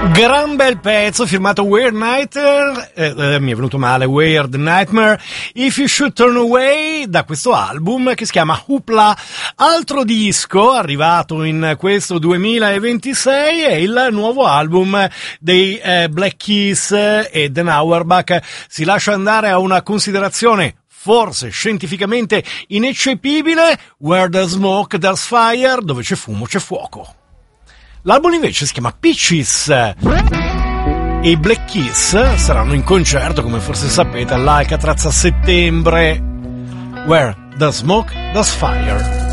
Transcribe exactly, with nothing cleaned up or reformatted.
Gran bel pezzo firmato Weird Nightmare, eh, eh, mi è venuto male, Weird Nightmare, If You Should Turn Away, da questo album che si chiama Hoopla. Altro disco arrivato in questo duemilaventisei è il nuovo album dei eh, Black Keys, e Dan Auerbach si lascia andare a una considerazione forse scientificamente ineccepibile: Where there's smoke there's fire, dove c'è fumo c'è fuoco. L'album invece si chiama Peaches e i Black Keys saranno in concerto, come forse sapete, all'Alcatraz a settembre. Where there's smoke there's fire.